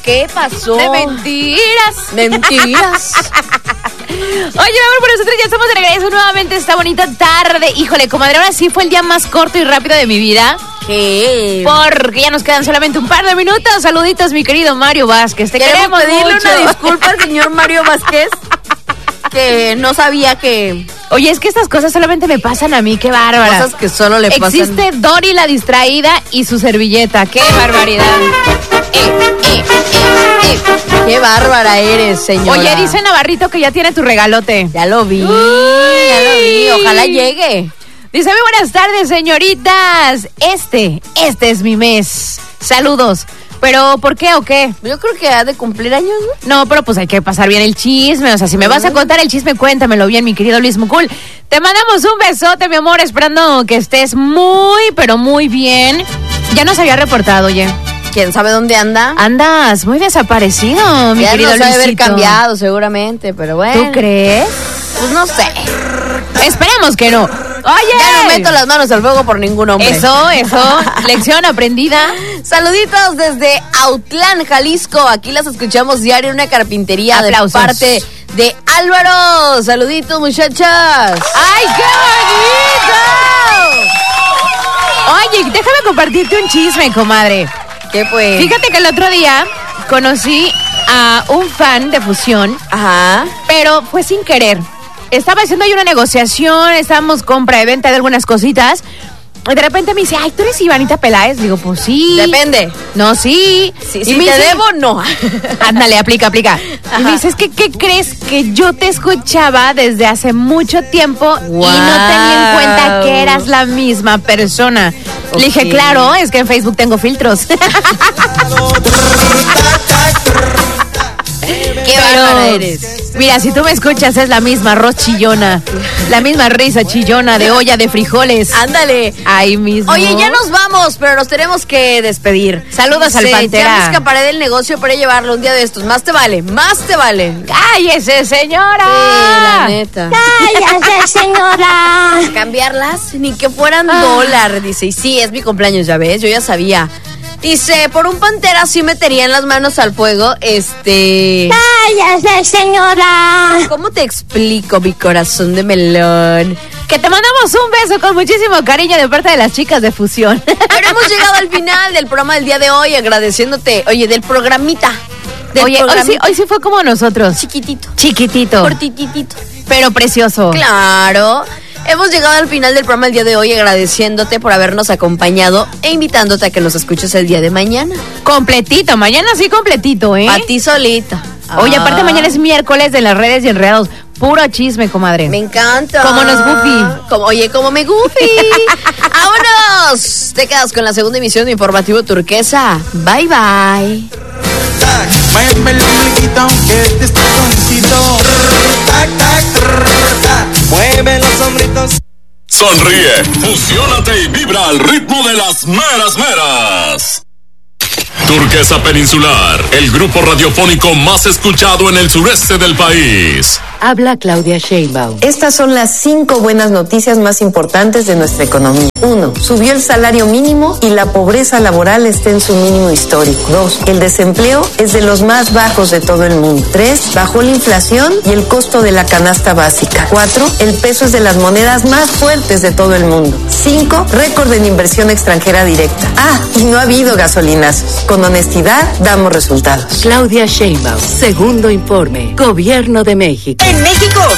¿qué pasó? De mentiras. Mentiras. Oye, mi amor, por nosotros ya estamos de regreso nuevamente esta bonita tarde. Híjole, comadre, ahora sí fue el día más corto y rápido de mi vida. ¿Qué? Porque ya nos quedan solamente un par de minutos. Saluditos, mi querido Mario Vázquez. Te queremos pedirle mucho. una disculpa al señor Mario Vázquez, que no sabía que... Oye, es que estas cosas solamente me pasan a mí, qué bárbara. Cosas que solo le pasan. Existe Dori la distraída y su servilleta. ¡Qué barbaridad! ¡Qué bárbara eres, señora! Oye, dice Navarrito que ya tiene tu regalote. Ya lo vi, ojalá llegue. Dice, muy buenas tardes, señoritas. Este es mi mes. Saludos. ¿Pero por qué o qué? Yo creo que ha de cumplir años, ¿no? No, pero pues hay que pasar bien el chisme. O sea, si me vas a contar el chisme, cuéntamelo bien, mi querido Luis Mucul. Te mandamos un besote, mi amor, esperando que estés muy, pero muy bien. Ya nos había reportado, oye. ¿Quién sabe dónde anda? Andas muy desaparecido, mi ya querido nos Luisito. debe haber cambiado, seguramente, pero bueno. ¿Tú crees? Pues no sé. Esperemos que no. Oye, ya no meto las manos al fuego por ningún hombre. Eso, lección aprendida. Saluditos desde Autlán, Jalisco. Aquí las escuchamos diario en una carpintería. Aplausos. De parte de Álvaro. Saluditos, muchachas. ¡Ay, qué bonito! Oye, déjame compartirte un chisme, comadre. ¿Qué pues? Fíjate que el otro día conocí a un fan de Fusión. Ajá. Pero fue sin querer. Estaba haciendo ahí una negociación, estábamos compra y venta de algunas cositas. Y de repente me dice, ay, ¿tú eres Ivanita Peláez? Digo, pues sí. Depende. No, sí. Si y me te dice, debo, no. Ándale, aplica. Ajá. Y me dice, es que, ¿qué crees? Que yo te escuchaba desde hace mucho tiempo Wow. y no tenía en cuenta que eras la misma persona. Okay. Le dije, claro, es que en Facebook tengo filtros. Qué bárbara eres. Mira, si tú me escuchas, es la misma arroz chillona. La misma risa chillona de olla de frijoles. Ándale. Ahí mismo. Oye, ya nos vamos, pero nos tenemos que despedir. Saludos al Pantera. Ya me escaparé del negocio para llevarlo un día de estos. Más te vale. ¡Cállese, señora! Sí, la neta. ¡Cállese, señora! Cambiarlas, ni que fueran dólar, dice. Y sí, es mi cumpleaños, ya ves, yo ya sabía. Dice, por un Pantera sí meterían las manos al fuego, ¡cállese, señora! ¿Cómo te explico, mi corazón de melón? Que te mandamos un beso con muchísimo cariño de parte de las chicas de Fusión. Pero hemos llegado al final del programa del día de hoy, agradeciéndote, oye, del programita. Oye, hoy sí fue como nosotros. Chiquitito. Cortititito. Pero precioso. Claro. Hemos llegado al final del programa del día de hoy agradeciéndote por habernos acompañado e invitándote a que nos escuches el día de mañana. Completito, mañana sí completito, ¿eh? A ti solita. Oye, aparte mañana es miércoles de las redes y enredados. Puro chisme, comadre. Me encanta. Como nos Goofy. Como me Goofy. ¡Vámonos! Te quedas con la segunda emisión de Informativo Turquesa. Bye, bye. Mueve el ombliguito aunque te esté tontito. Mueve los hombritos. Sonríe, fusiónate y vibra al ritmo de las meras meras. Turquesa Peninsular, el grupo radiofónico más escuchado en el sureste del país. Habla Claudia Sheinbaum. Estas son las 5 buenas noticias más importantes de nuestra economía. 1. Subió el salario mínimo y la pobreza laboral está en su mínimo histórico. 2. El desempleo es de los más bajos de todo el mundo. 3. Bajó la inflación y el costo de la canasta básica. 4. El peso es de las monedas más fuertes de todo el mundo. 5. Récord en inversión extranjera directa. Y no ha habido gasolinazos. Con honestidad damos resultados. Claudia Sheinbaum. Segundo informe. Gobierno de México. En México